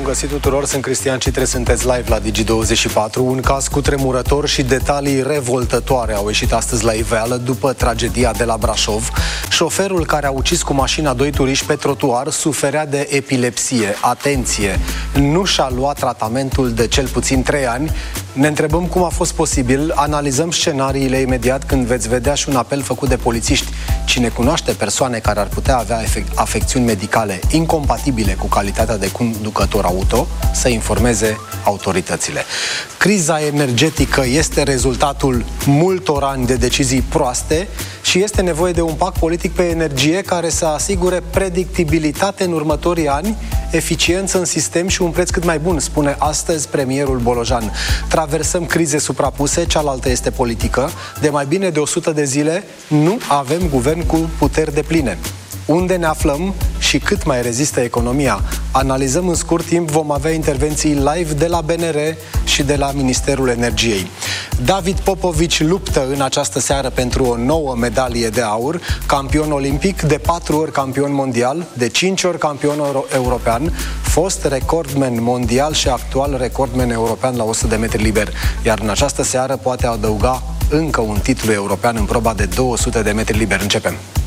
găsit tuturor, sunt Cristian Citre, sunteți live la Digi24. Un caz cutremurător și detalii revoltătoare au ieșit astăzi la iveală după tragedia de la Brașov. Șoferul care a ucis cu mașina doi turiști pe trotuar suferea de epilepsie. Atenție! Nu și-a luat tratamentul de cel puțin 3 ani. Ne întrebăm cum a fost posibil, analizăm scenariile imediat când veți vedea și un apel făcut de polițiști. Cine cunoaște persoane care ar putea avea afecțiuni medicale incompatibile cu calitatea de conducător auto, să informeze autoritățile. Criza energetică este rezultatul multor ani de decizii proaste și este nevoie de un pact politic pe energie care să asigure predictibilitate în următorii ani, eficiență în sistem și un preț cât mai bun, spune astăzi premierul Bolojan. Traversăm crize suprapuse, cealaltă este politică. De mai bine de 100 de zile nu avem guvern cu puteri depline. Unde ne aflăm și cât mai rezistă economia? Analizăm în scurt timp, vom avea intervenții live de la BNR și de la Ministerul Energiei. David Popovici luptă în această seară pentru o nouă medalie de aur, campion olimpic, de 4 ori campion mondial, de 5 ori campion european, fost recordman mondial și actual recordman european la 100 de metri liber. Iar în această seară poate adăuga încă un titlu european în proba de 200 de metri liber. Începem!